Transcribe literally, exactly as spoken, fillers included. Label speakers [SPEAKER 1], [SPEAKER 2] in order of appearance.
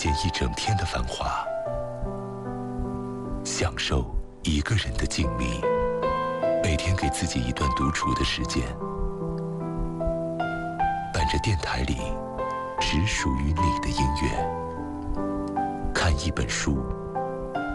[SPEAKER 1] 见一整天的繁华，享受一个人的静谧，每天给自己一段独处的时间，伴着电台里只属于你的音乐，看一本书，